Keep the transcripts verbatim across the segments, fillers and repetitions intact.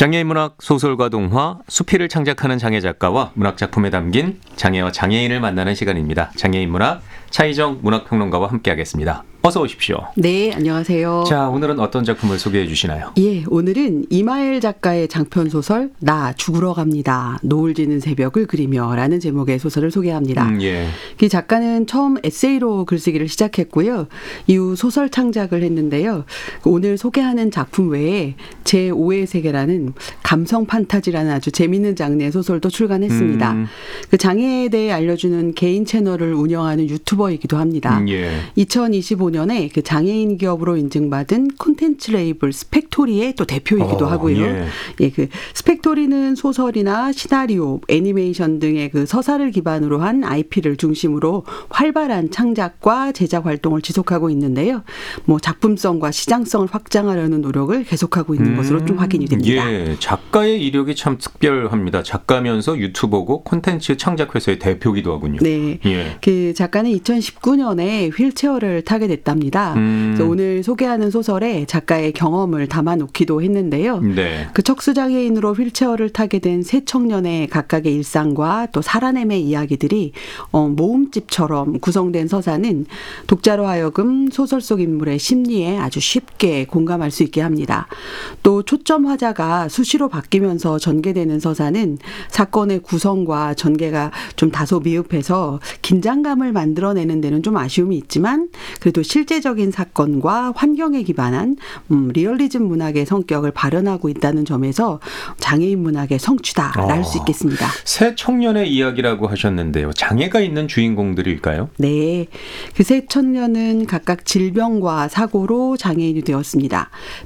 장애인 문학 소설과 동화, 수필을 창작하는 장애 작가와 문학 작품에 담긴 장애와 장애인을 만나는 시간입니다. 장애인 문학 차희정 문학평론가와 함께하겠습니다. 어서 오십시오. 네, 안녕하세요. 자, 오늘은 어떤 작품을 소개해 주시나요? 예, 오늘은 이마엘 작가의 장편 소설 나 죽으러 갑니다. 노을 지는 새벽을 그리며 라는 제목의 소설을 소개합니다. 음, 예. 이 작가는 처음 에세이로 글쓰기를 시작했고요. 이후 소설 창작을 했는데요. 오늘 소개하는 작품 외에 제오의 세계라는 감성 판타지라는 아주 재미있는 장르의 소설도 출간했습니다. 음. 그 장애에 대해 알려주는 개인 채널을 운영하는 유튜버이기도 합니다. 음, 예. 이천이십오 년에 그 장애인 기업으로 인증받은 콘텐츠 레이블 스펙토리의 또 대표이기도 어, 하고요. 예. 예, 그 스펙토리는 소설이나 시나리오, 애니메이션 등의 그 서사를 기반으로 한 아이피를 중심으로 활발한 창작과 제작 활동을 지속하고 있는데요. 뭐 작품성과 시장성을 확장하려는 노력을 계속하고 있는 음, 것으로 좀 확인이 됩니다. 예, 작가의 이력이 참 특별합니다. 작가면서 유튜버고 콘텐츠 창작 회사의 대표기도 하군요. 네, 예. 그 작가는 이천십구 년에 휠체어를 타게 됐답니다. 음. 그래서 오늘 소개하는 소설에 작가의 경험을 담아놓기도 했는데요. 네. 그 척수장애인으로 휠체어를 타게 된 세 청년의 각각의 일상과 또 살아남의 이야기들이 어, 모음집처럼 구성된 서사는 독자로 하여금 소설 속 인물의 심리에 아주 쉽게 공감할 수 있게 합니다. 또 초점 화자가 수시로 바뀌면서 전개되는 서사는 사건의 구성과 전개가 좀 다소 미흡해서 긴장감을 만들어내는 데는 좀 아쉬움이 있지만 그래도 실제적인 사건과 환경에 기반한 음, 리얼리즘 문학의 성격을 발현하고 있다는 점에서 장애인 문학의 성취다라 할 수 어, 있겠습니다. 새 청년의 이야기라고 하셨는데요. 장애가 있는 주인공들일까요? 네, 그 세 청년은 각각 질병과 사고로 장애인이 되었습니다.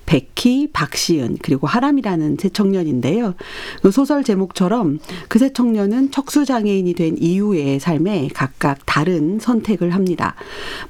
백희, 박시은 그리고 하람이라는 세 청년인데요. 그 소설 제목처럼 그 세 청년은 척수장애인이 된 이후의 삶에 각각 다른 선택을 합니다.